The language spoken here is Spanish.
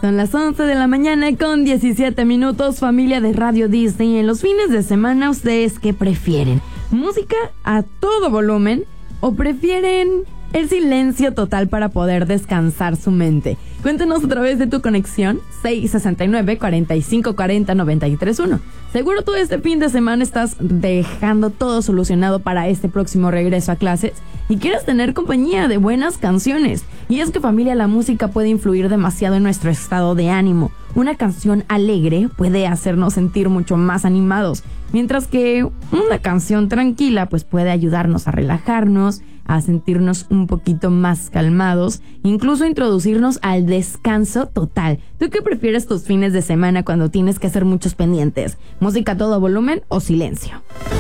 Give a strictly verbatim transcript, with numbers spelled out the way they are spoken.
Son las once de la mañana con diecisiete minutos, familia de Radio Disney. En los fines de semana, ¿ustedes qué prefieren? ¿Música a todo volumen o prefieren el silencio total para poder descansar su mente? Cuéntanos a través de tu conexión seis sesenta y nueve, cuarenta y cinco cuarenta, noventa y tres uno. Seguro tú este fin de semana estás dejando todo solucionado para este próximo regreso a clases y quieres tener compañía de buenas canciones. Y es que, familia, la música puede influir demasiado en nuestro estado de ánimo. Una canción alegre puede hacernos sentir mucho más animados, mientras que una canción tranquila pues puede ayudarnos a relajarnos, a sentirnos un poquito más calmados, incluso introducirnos al descanso total. ¿Tú qué prefieres tus fines de semana cuando tienes que hacer muchos pendientes? ¿Música a todo volumen o silencio?